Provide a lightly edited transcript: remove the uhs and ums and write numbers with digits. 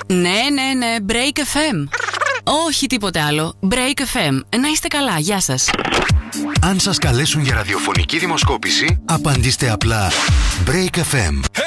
Ναι, Break FM. Όχι τίποτε άλλο. Break FM. Να είστε καλά, γεια σας. Αν σας καλέσουν για ραδιοφωνική δημοσκόπηση, απαντήστε απλά Break FM.